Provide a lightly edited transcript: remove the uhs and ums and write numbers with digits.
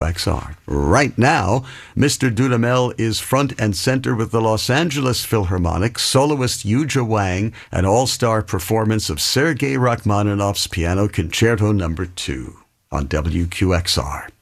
WQXR. Right now, Mr. Dudamel is front and center with the Los Angeles Philharmonic, soloist Yuja Wang, an all-star performance of Sergei Rachmaninoff's Piano Concerto No. 2 on WQXR.